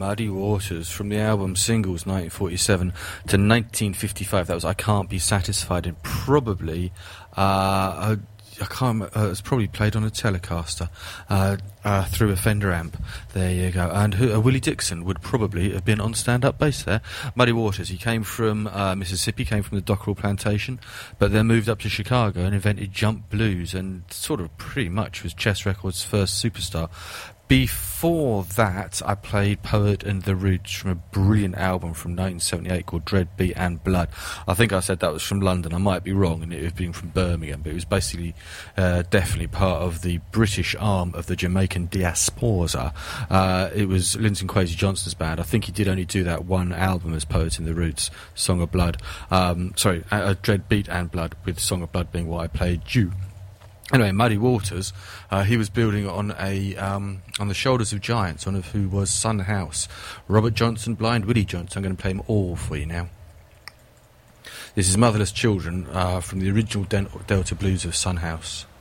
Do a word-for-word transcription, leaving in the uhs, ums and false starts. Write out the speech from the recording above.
Muddy Waters, from the album Singles nineteen forty-seven to nineteen fifty-five. That was I Can't Be Satisfied, and probably, uh, I, I can't remember, uh, it was probably played on a Telecaster uh, uh, through a Fender amp. There you go. And who, uh, Willie Dixon would probably have been on stand-up bass there. Muddy Waters, he came from uh, Mississippi, came from the Dockerel Plantation, but then moved up to Chicago and invented jump blues, and sort of pretty much was Chess Records' first superstar. Before that, I played Poet and the Roots from a brilliant album from nineteen seventy-eight called Dread, Beat and Blood. I think I said that was from London. I might be wrong, and it would have been from Birmingham, but it was basically uh, definitely part of the British arm of the Jamaican diaspora. Uh, it was Linton Kwesi Johnston's band. I think he did only do that one album as Poet and the Roots, Song of Blood. Um, sorry, uh, Dread, Beat and Blood, with Song of Blood being what I played you. Anyway, Muddy Waters, uh, he was building on a um, on the shoulders of giants, one of who was Son House, Robert Johnson, Blind Willie Johnson. I'm going to play them all for you now. This is Motherless Children uh, from the original Den- Delta Blues of Son House.